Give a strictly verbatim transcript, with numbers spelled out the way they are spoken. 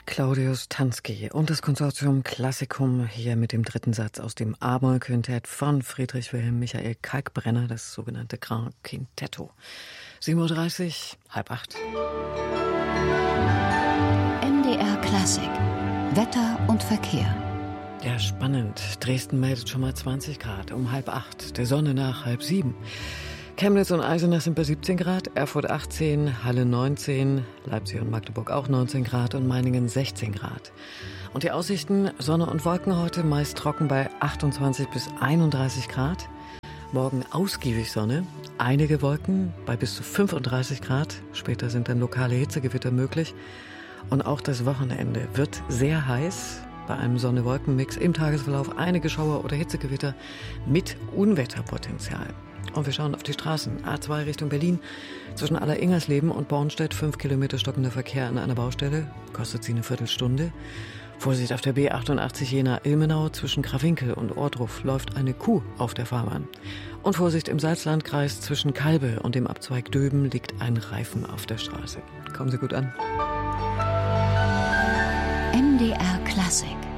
Claudius Tansky und das Konsortium Classicum hier mit dem dritten Satz aus dem A-Moll-Quintett von Friedrich Wilhelm Michael Kalkbrenner, das sogenannte Grand Quintetto. sieben Uhr dreißig, halb acht. M D R Klassik. Wetter und Verkehr. Ja, spannend. Dresden meldet schon mal zwanzig Grad um halb acht. Der Sonne nach halb sieben. Chemnitz und Eisenach sind bei siebzehn Grad, Erfurt achtzehn, Halle neunzehn, Leipzig und Magdeburg auch neunzehn Grad und Meiningen sechzehn Grad. Und die Aussichten, Sonne und Wolken heute, meist trocken bei achtundzwanzig bis einunddreißig Grad. Morgen ausgiebig Sonne, einige Wolken bei bis zu fünfunddreißig Grad. Später sind dann lokale Hitzegewitter möglich. Und auch das Wochenende wird sehr heiß. Bei einem Sonne-Wolken-Mix im Tagesverlauf einige Schauer oder Hitzegewitter mit Unwetterpotenzial. Und wir schauen auf die Straßen. A zwei Richtung Berlin. Zwischen Aller-Ingersleben und Bornstedt fünf Kilometer stockender Verkehr an einer Baustelle. Kostet sie eine Viertelstunde. Vorsicht auf der B achtundachtzig Jena-Ilmenau. Zwischen Krawinkel und Ohrdruf läuft eine Kuh auf der Fahrbahn. Und Vorsicht im Salzlandkreis. Zwischen Kalbe und dem Abzweig Döben liegt ein Reifen auf der Straße. Kommen Sie gut an. M D R Klassik.